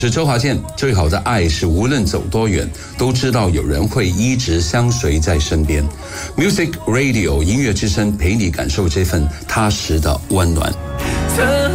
是周华健，最好的爱是无论走多远，都知道有人会一直相随在身边。Music Radio 音乐之声陪你感受这份踏实的温暖。